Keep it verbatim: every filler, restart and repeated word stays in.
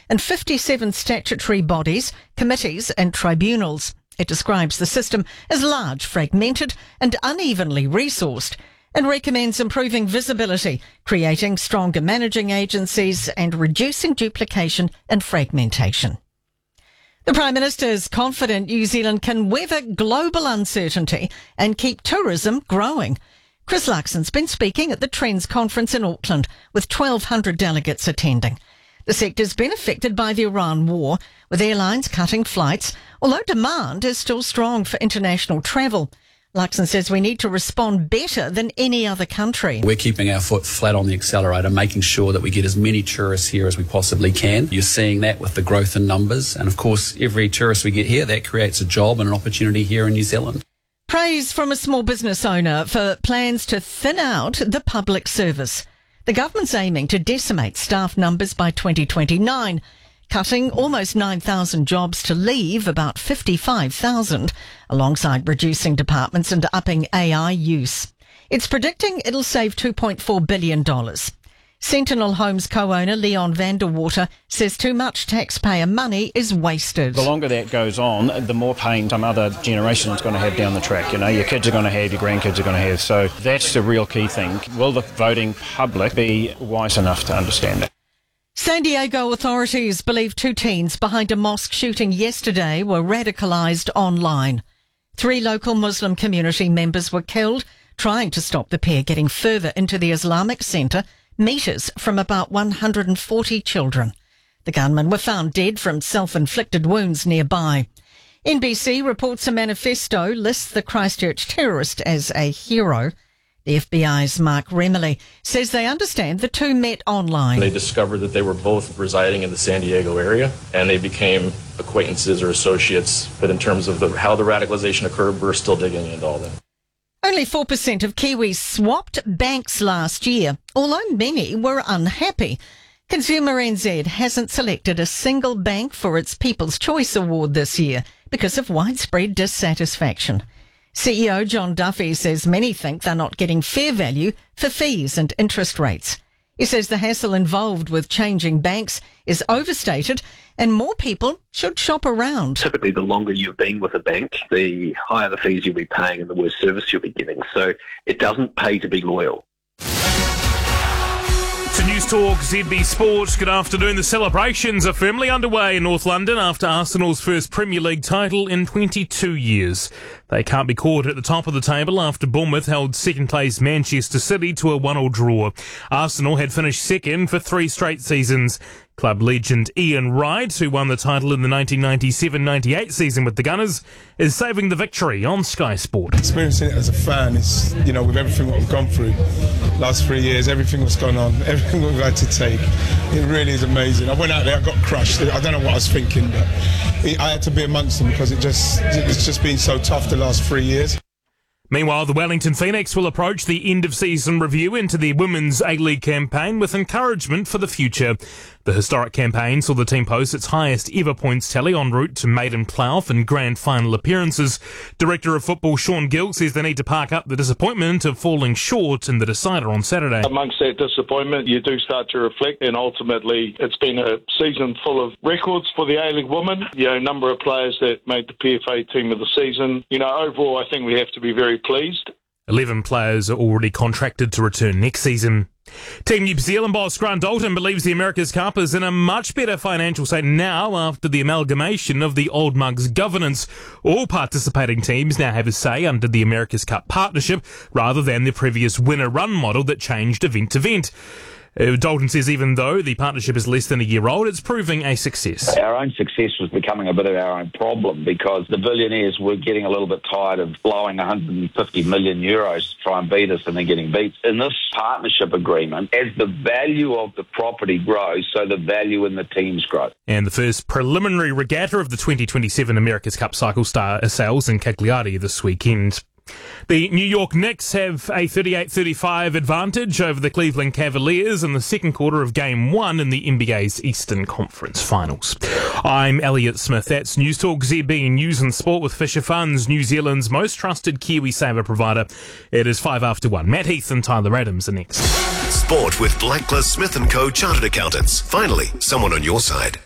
and fifty-seven statutory bodies, committees and tribunals. It describes the system as large, fragmented and unevenly resourced, and recommends improving visibility, creating stronger managing agencies and reducing duplication and fragmentation. The Prime Minister is confident New Zealand can weather global uncertainty and keep tourism growing. Chris Luxon's been speaking at the Trends Conference in Auckland with twelve hundred delegates attending. The sector's been affected by the Iran war, with airlines cutting flights, although demand is still strong for international travel. Luxon says we need to respond better than any other country. We're keeping our foot flat on the accelerator, making sure that we get as many tourists here as we possibly can. You're seeing that with the growth in numbers. And of course, every tourist we get here, that creates a job and an opportunity here in New Zealand. Praise from a small business owner for plans to thin out the public service. The government's aiming to decimate staff numbers by twenty twenty-nine. Cutting almost nine thousand jobs to leave about fifty-five thousand, alongside reducing departments and upping A I use. It's predicting it'll save two point four billion dollars. Sentinel Homes co-owner Leon Vanderwater says too much taxpayer money is wasted. The longer that goes on, the more pain some other generation is going to have down the track. You know, your kids are going to have, your grandkids are going to have. So that's the real key thing. Will the voting public be wise enough to understand that? San Diego authorities believe two teens behind a mosque shooting yesterday were radicalised online. Three local Muslim community members were killed trying to stop the pair getting further into the Islamic centre, metres from about one hundred forty children. The gunmen were found dead from self-inflicted wounds nearby. N B C reports a manifesto lists the Christchurch terrorist as a hero. The F B I's Mark Remley says they understand the two met online. They discovered that they were both residing in the San Diego area, and they became acquaintances or associates. But in terms of the, how the radicalization occurred, we're still digging into all that. Only four percent of Kiwis swapped banks last year, although many were unhappy. Consumer N Z hasn't selected a single bank for its People's Choice Award this year because of widespread dissatisfaction. C E O John Duffy says many think they're not getting fair value for fees and interest rates. He says the hassle involved with changing banks is overstated and more people should shop around. Typically, the longer you've been with a bank, the higher the fees you'll be paying and the worse service you'll be getting. So it doesn't pay to be loyal. To News Talk Z B Sport, good afternoon. The celebrations are firmly underway in North London after Arsenal's first Premier League title in twenty-two years. They can't be caught at the top of the table after Bournemouth held second-place Manchester City to a one-all draw. Arsenal had finished second for three straight seasons. Club legend Ian Wright, who won the title in the nineteen ninety-seven ninety-eight season with the Gunners, is saving the victory on Sky Sport. Experiencing it as a fan is, you know, with everything that we've gone through last three years, everything that's gone on, everything we've had to take, it really is amazing. I went out there, I got crushed. I don't know what I was thinking, but I had to be amongst them because it just it's just been so tough the last three years. Meanwhile, the Wellington Phoenix will approach the end-of-season review into the Women's A-League campaign with encouragement for the future. The historic campaign saw the team post its highest-ever points tally en route to maiden playoff and grand final appearances. Director of Football Sean Gill says they need to park up the disappointment of falling short in the decider on Saturday. Amongst that disappointment, you do start to reflect, and ultimately it's been a season full of records for the A-League women. You know, number of players that made the P F A team of the season. You know, overall, I think we have to be very pleased. Eleven players are already contracted to return next season. Team New Zealand boss Grant Dalton believes the America's Cup is in a much better financial state now after the amalgamation of the Old Mugs governance. All participating teams now have a say under the America's Cup partnership rather than the previous winner-run model that changed event to event. Uh, Dalton says even though the partnership is less than a year old, it's proving a success. Our own success was becoming a bit of our own problem because the billionaires were getting a little bit tired of blowing one hundred fifty million euros to try and beat us and then getting beat. In this partnership agreement, as the value of the property grows, so the value in the teams grow. And the first preliminary regatta of the twenty twenty-seven America's Cup cycle star sails in Cagliari this weekend. The New York Knicks have a thirty-eight thirty-five advantage over the Cleveland Cavaliers in the second quarter of Game one in the N B A's Eastern Conference Finals. I'm Elliot Smith. That's News Talk Z B News and Sport with Fisher Funds, New Zealand's most trusted KiwiSaver provider. It is five after one. Matt Heath and Tyler Adams are next. Sport with Blacklist Smith and Co. Chartered Accountants. Finally, someone on your side.